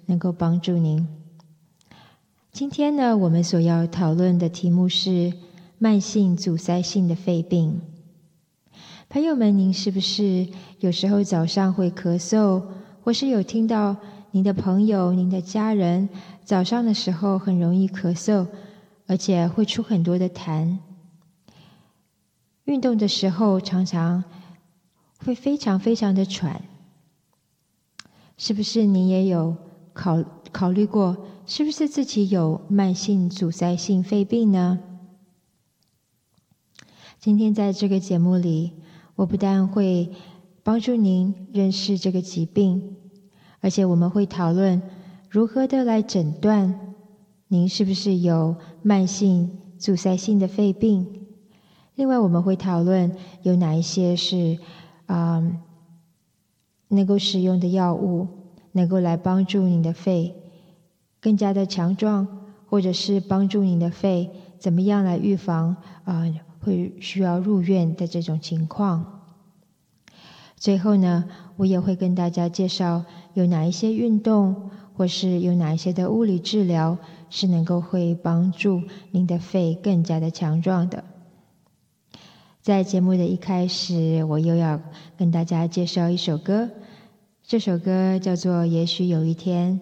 能够帮助您。今天呢，我们所要讨论的题目是慢性阻塞性的肺病。朋友们，您是不是有时候早上会咳嗽，或是有听到您的朋友、您的家人早上的时候很容易咳嗽，而且会出很多的痰？运动的时候常常会非常非常的喘。是不是你也有考虑过，是不是自己有慢性阻塞性肺病呢？今天在这个节目里，我不但会帮助您认识这个疾病，而且我们会讨论如何的来诊断您是不是有慢性阻塞性的肺病。另外我们会讨论有哪一些是能够使用的药物，能够来帮助您的肺更加的强壮，或者是帮助您的肺怎么样来预防会需要入院的这种情况。最后呢，我也会跟大家介绍有哪一些运动，或是有哪一些的物理治疗是能够会帮助您的肺更加的强壮的。在节目的一开始，我又要跟大家介绍一首歌，这首歌叫做《也许有一天》。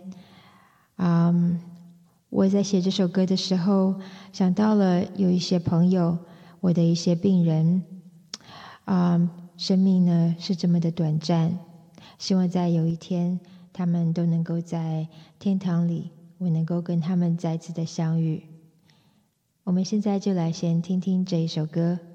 我在写这首歌的时候，想到了有一些朋友，我的一些病人，生命呢是这么的短暂，希望在有一天他们都能够在天堂里，我能够跟他们再次的相遇。我们现在就来先听听这一首歌。